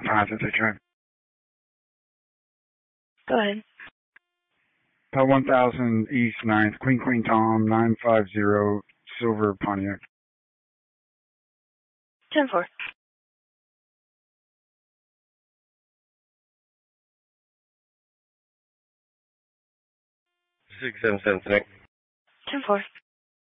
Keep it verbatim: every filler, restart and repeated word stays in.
Positive drive. Go ahead. Pel one thousand East ninth, Queen Queen Tom, nine five zero, Silver Pontiac. ten four. six seven seven, connect. ten four.